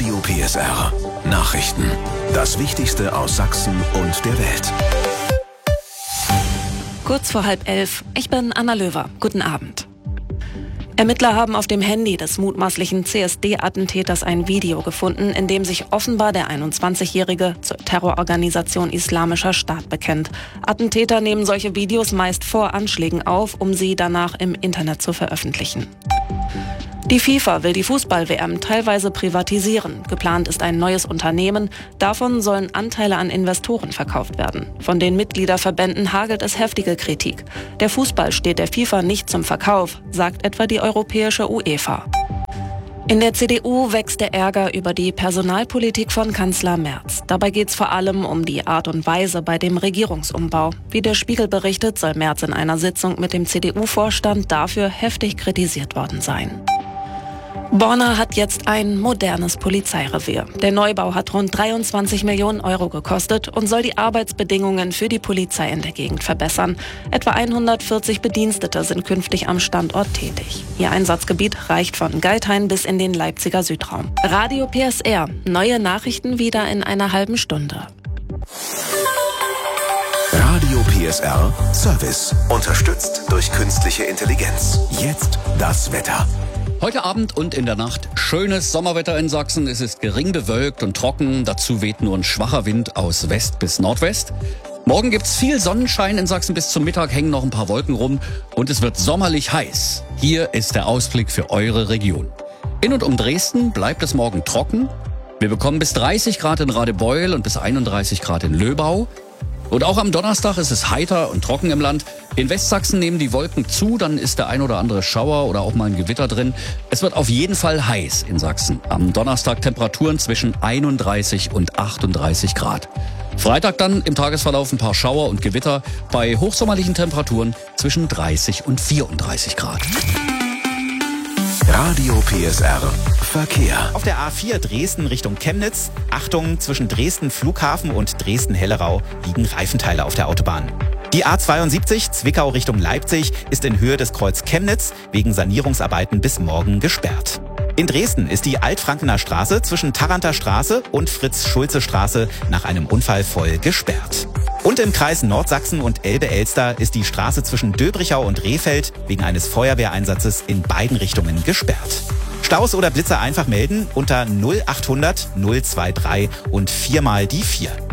Radio PSR. Nachrichten. Das Wichtigste aus Sachsen und der Welt. Kurz vor 10:30. Ich bin Anna Löwer. Guten Abend. Ermittler haben auf dem Handy des mutmaßlichen CSD-Attentäters ein Video gefunden, in dem sich offenbar der 21-Jährige zur Terrororganisation Islamischer Staat bekennt. Attentäter nehmen solche Videos meist vor Anschlägen auf, um sie danach im Internet zu veröffentlichen. Die FIFA will die Fußball-WM teilweise privatisieren. Geplant ist ein neues Unternehmen. Davon sollen Anteile an Investoren verkauft werden. Von den Mitgliederverbänden hagelt es heftige Kritik. Der Fußball steht der FIFA nicht zum Verkauf, sagt etwa die europäische UEFA. In der CDU wächst der Ärger über die Personalpolitik von Kanzler Merz. Dabei geht es vor allem um die Art und Weise bei dem Regierungsumbau. Wie der Spiegel berichtet, soll Merz in einer Sitzung mit dem CDU-Vorstand dafür heftig kritisiert worden sein. Borna hat jetzt ein modernes Polizeirevier. Der Neubau hat rund 23 Millionen Euro gekostet und soll die Arbeitsbedingungen für die Polizei in der Gegend verbessern. Etwa 140 Bedienstete sind künftig am Standort tätig. Ihr Einsatzgebiet reicht von Geithain bis in den Leipziger Südraum. Radio PSR. Neue Nachrichten wieder in einer halben Stunde. Radio PSR Service. Unterstützt durch künstliche Intelligenz. Jetzt das Wetter. Heute Abend und in der Nacht schönes Sommerwetter in Sachsen. Es ist gering bewölkt und trocken. Dazu weht nur ein schwacher Wind aus West bis Nordwest. Morgen gibt's viel Sonnenschein in Sachsen. Bis zum Mittag hängen noch ein paar Wolken rum. Und es wird sommerlich heiß. Hier ist der Ausblick für eure Region. In und um Dresden bleibt es morgen trocken. Wir bekommen bis 30 Grad in Radebeul und bis 31 Grad in Löbau. Und auch am Donnerstag ist es heiter und trocken im Land. In Westsachsen nehmen die Wolken zu, dann ist der ein oder andere Schauer oder auch mal ein Gewitter drin. Es wird auf jeden Fall heiß in Sachsen. Am Donnerstag Temperaturen zwischen 31 und 38 Grad. Freitag dann im Tagesverlauf ein paar Schauer und Gewitter bei hochsommerlichen Temperaturen zwischen 30 und 34 Grad. Radio PSR Verkehr. Auf der A4 Dresden Richtung Chemnitz. Achtung, zwischen Dresden Flughafen und Dresden-Hellerau liegen Reifenteile auf der Autobahn. Die A72 Zwickau Richtung Leipzig ist in Höhe des Kreuz Chemnitz wegen Sanierungsarbeiten bis morgen gesperrt. In Dresden ist die Altfrankener Straße zwischen Tharanter Straße und Fritz-Schulze-Straße nach einem Unfall voll gesperrt. Und im Kreis Nordsachsen und Elbe-Elster ist die Straße zwischen Döbrichau und Rehfeld wegen eines Feuerwehreinsatzes in beiden Richtungen gesperrt. Staus oder Blitzer einfach melden unter 0800 023 und 4 mal die 4.